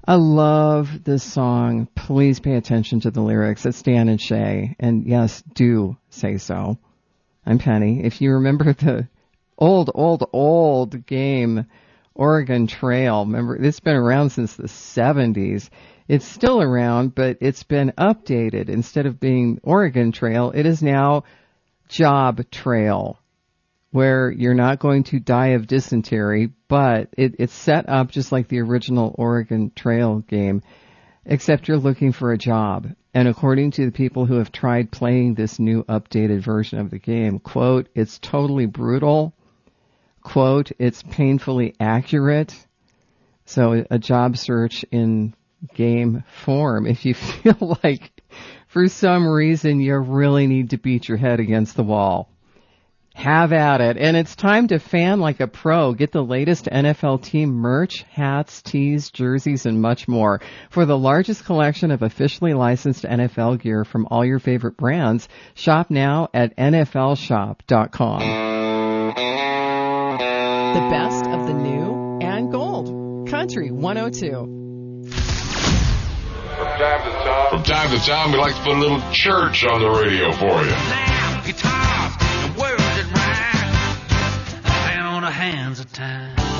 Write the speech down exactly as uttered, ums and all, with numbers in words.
I love this song. Please pay attention to the lyrics. It's Dan and Shay. And yes, do say so. I'm Penny. If you remember the old, old, old game, Oregon Trail, remember, it's been around since the seventies. It's still around, but it's been updated. Instead of being Oregon Trail, it is now Job Trail, where you're not going to die of dysentery, but it, it's set up just like the original Oregon Trail game, except you're looking for a job. And according to the people who have tried playing this new updated version of the game, quote, it's totally brutal, quote, it's painfully accurate. So a job search in game form. If you feel like for some reason you really need to beat your head against the wall, have at it. And it's time to fan like a pro. Get the latest N F L team merch, hats, tees, jerseys, and much more. For the largest collection of officially licensed N F L gear from all your favorite brands, shop now at N F L shop dot com. The best of the new and gold. Country one oh two. From time to time, from time to time, we like to put a little church on the radio for you. Now, guitars and words that rhyme, down the hands of time.